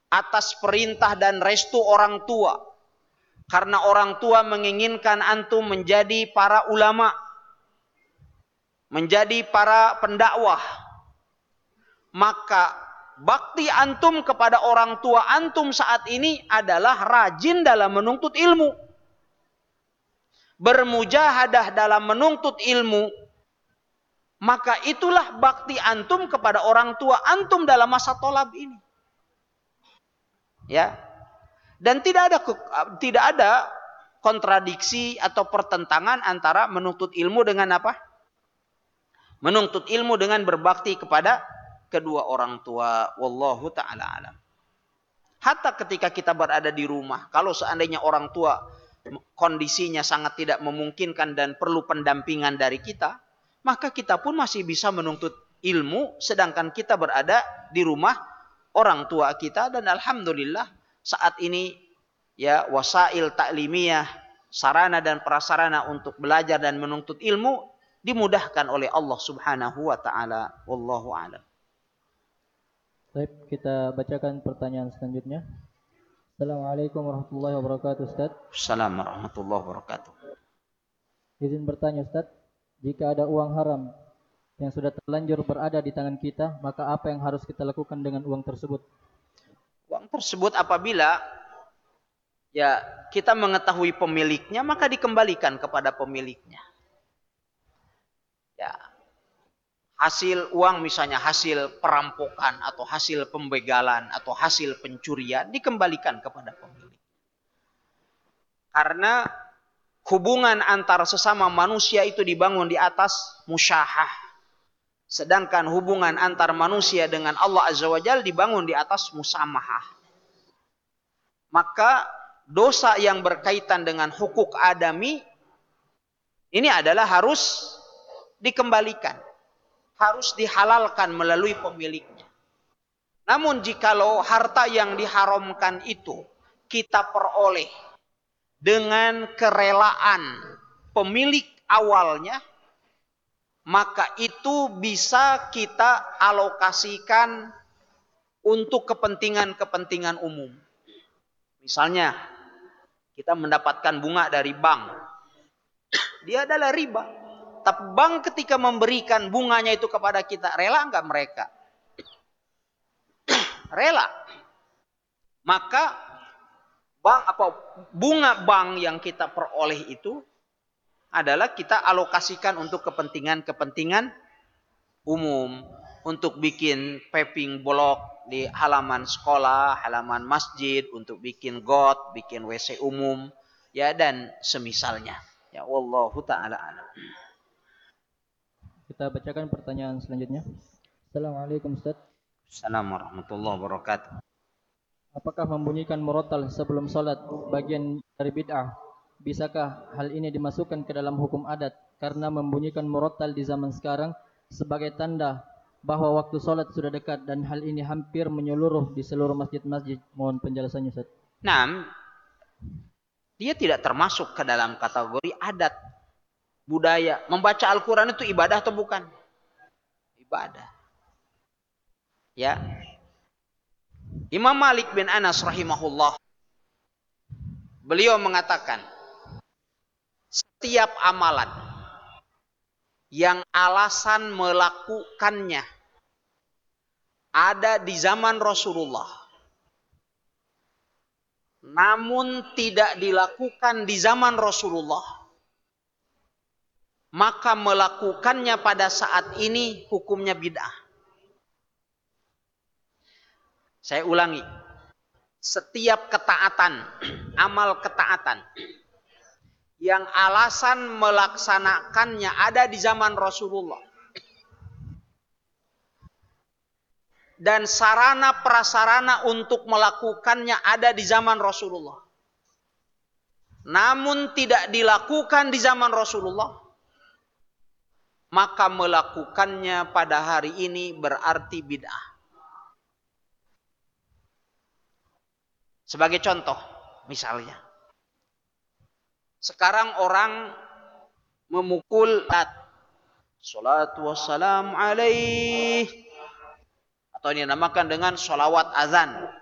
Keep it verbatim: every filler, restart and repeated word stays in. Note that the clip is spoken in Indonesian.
atas perintah dan restu orang tua. Karena orang tua menginginkan antum menjadi para ulama, menjadi para pendakwah. Maka bakti antum kepada orang tua antum saat ini adalah rajin dalam menuntut ilmu. Bermujahadah dalam menuntut ilmu. Maka itulah bakti antum kepada orang tua antum dalam masa tolab ini. Ya. Dan tidak ada tidak ada kontradiksi atau pertentangan antara menuntut ilmu dengan apa? Menuntut ilmu dengan berbakti kepada kedua orang tua. Wallahu ta'ala alam. Hatta ketika kita berada di rumah, kalau seandainya orang tua kondisinya sangat tidak memungkinkan dan perlu pendampingan dari kita, maka kita pun masih bisa menuntut ilmu sedangkan kita berada di rumah orang tua kita. Dan alhamdulillah saat ini ya wasail taklimiyah, sarana dan prasarana untuk belajar dan menuntut ilmu dimudahkan oleh Allah Subhanahu wa taala. Wallahu a'lam. Baik, kita bacakan pertanyaan selanjutnya. Assalamualaikum warahmatullahi wabarakatuh, Ustaz. Assalamualaikum warahmatullahi wabarakatuh. Izin bertanya, Ustaz, jika ada uang haram yang sudah terlanjur berada di tangan kita, maka apa yang harus kita lakukan dengan uang tersebut? Uang tersebut apabila ya kita mengetahui pemiliknya, maka dikembalikan kepada pemiliknya. Ya. Hasil uang misalnya hasil perampokan atau hasil pembegalan atau hasil pencurian dikembalikan kepada pemilik. Karena hubungan antara sesama manusia itu dibangun di atas musyahah. Sedangkan hubungan antar manusia dengan Allah Azza wa Jalla dibangun di atas musamahah. Maka dosa yang berkaitan dengan hukuk adami ini adalah harus dikembalikan. Harus dihalalkan melalui pemiliknya. Namun jikalau harta yang diharamkan itu kita peroleh dengan kerelaan pemilik awalnya, maka itu bisa kita alokasikan untuk kepentingan-kepentingan umum. Misalnya, kita mendapatkan bunga dari bank. Dia adalah riba. Tapi bank ketika memberikan bunganya itu kepada kita, rela enggak mereka? Rela. Maka bank apa bunga bank yang kita peroleh itu adalah kita alokasikan untuk kepentingan-kepentingan umum, untuk bikin paving block di halaman sekolah, halaman masjid, untuk bikin got, bikin W C umum, ya dan semisalnya. Ya wallahu taala alam. Kita bacakan pertanyaan selanjutnya. Assalamualaikum, Ustaz. Assalamualaikum warahmatullahi wabarakatuh. Apakah membunyikan murattal sebelum salat bagian dari bid'ah? Bisakah hal ini dimasukkan ke dalam hukum adat karena membunyikan murattal di zaman sekarang sebagai tanda bahwa waktu salat sudah dekat dan hal ini hampir menyeluruh di seluruh masjid-masjid? Mohon penjelasannya, Ustaz. Nah, dia tidak termasuk ke dalam kategori adat budaya. Membaca Al-Quran itu ibadah atau bukan? Ibadah. Ya. Imam Malik bin Anas rahimahullah, beliau mengatakan, setiap amalan yang alasan melakukannya ada di zaman Rasulullah, namun tidak dilakukan di zaman Rasulullah, maka melakukannya pada saat ini hukumnya bid'ah. Saya ulangi. Setiap ketaatan, amal ketaatan yang alasan melaksanakannya ada di zaman Rasulullah dan sarana prasarana untuk melakukannya ada di zaman Rasulullah, namun tidak dilakukan di zaman Rasulullah, maka melakukannya pada hari ini berarti bid'ah. Sebagai contoh, misalnya, sekarang orang memukul salatu wassalam alaih, atau dinamakan dengan sholawat azan.